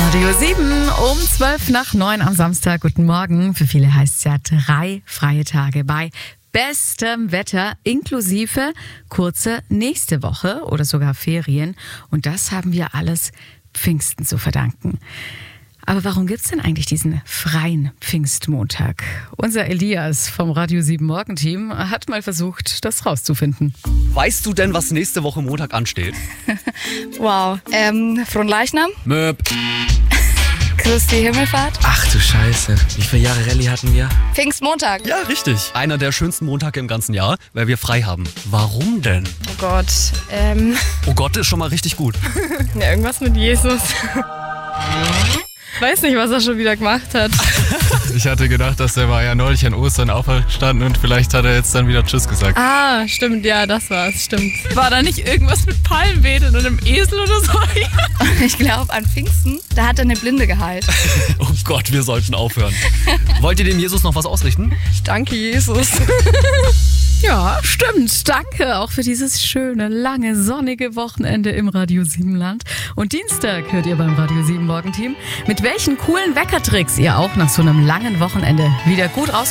Radio 7 um 8:55 am Samstag. Guten Morgen. Für viele heißt es ja 3 freie Tage bei bestem Wetter inklusive kurze nächste Woche oder sogar Ferien. Und das haben wir alles Pfingsten zu verdanken. Aber warum gibt es denn eigentlich diesen freien Pfingstmontag? Unser Elias vom Radio 7 Morgenteam hat mal versucht, das rauszufinden. Weißt du denn, was nächste Woche Montag ansteht? Wow. Fronleichnam? Möp. Christi Himmelfahrt? Ach du Scheiße. Wie viele Jahre Rallye hatten wir? Pfingstmontag? Ja, richtig. Einer der schönsten Montage im ganzen Jahr, weil wir frei haben. Warum denn? Oh Gott. Oh Gott, ist schon mal richtig gut. Ja, irgendwas mit Jesus. Weiß nicht, was er schon wieder gemacht hat. Ich hatte gedacht, dass der war ja neulich an Ostern auferstanden und vielleicht hat er jetzt dann wieder Tschüss gesagt. Ah, stimmt, ja, das war's, stimmt. War da nicht irgendwas mit Palmwedeln und einem Esel oder so? Ich glaube, an Pfingsten, da hat er eine Blinde geheilt. Oh Gott, wir sollten aufhören. Wollt ihr dem Jesus noch was ausrichten? Danke, Jesus. Ja, stimmt. Danke auch für dieses schöne, lange, sonnige Wochenende im Radio 7 Land. Und Dienstag hört ihr beim Radio 7 Morgenteam, mit welchen coolen Weckertricks ihr auch nach so einem langen Wochenende wieder gut raus